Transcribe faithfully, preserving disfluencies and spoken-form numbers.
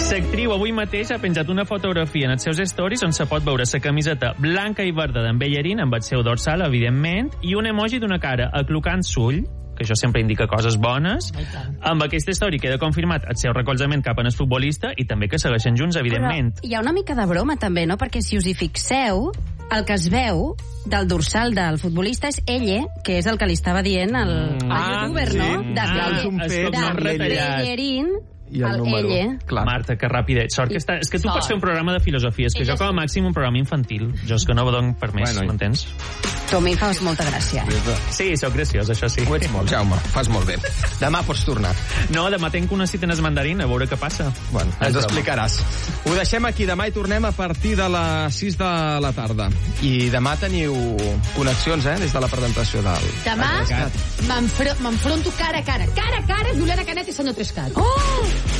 L'actriu avui mateix ha penjat una fotografia en els seus stories on se pot veure la camiseta blanca i verda d'en Bellerín, amb el seu dorsal, evidentment, i un emoji d'una cara aclucant l'ull, que això sempre indica coses bones. Amb aquesta història queda confirmat el seu recolzament cap en el futbolista i també que segueixen junts, evidentment. Però hi ha una mica de broma, també, no? Perquè si us hi fixeu, el que es veu del dorsal del futbolista és ella, que és el que li estava dient el, el Ah, youtuber, sí. no? De, Ah, Belle- és com de nom retallat. Bellerín, I el el número. ella. Clar. Marta, que ràpida. Sort que està... És que tu Sort. pots fer un programa de filosofia, és que Ella jo com a màxim un programa infantil. Jo és que no ho dono per més, Bueno, i- m'entens? Tu a mi fas molta gràcia. Sí, sóc graciós, això sí. Ho ets molt, Jaume, fas molt bé. Demà pots tornar. No, demà tenc una cita en el mandarín, a veure què passa. Bueno, És ens broma. explicaràs. Ho deixem aquí, demà i tornem a partir de les sis de la tarda. I demà teniu connexions, eh, des de la presentació del... Demà m'enfro- m'enfronto cara a cara, cara a cara, Juliana Canet i senyor Trescat. Oh!